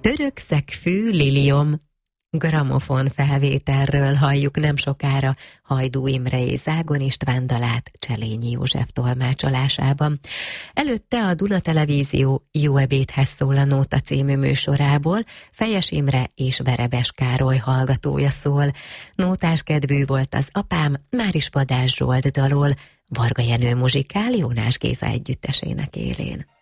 Török szegfű liliom. Gramofon felvételről halljuk nem sokára Hajdú Imre és Zágon István dalát Cselényi József tolmácsolásában. Előtte a Duna Televízió Jó ebédhez szól a Nóta című műsorából Fejes Imre és Verebes Károly hallgatója szól. Nótás kedvű volt az apám, Máris Vadás Zsolt dalol, Varga Jenő muzsikál Jónás Géza együttesének élén.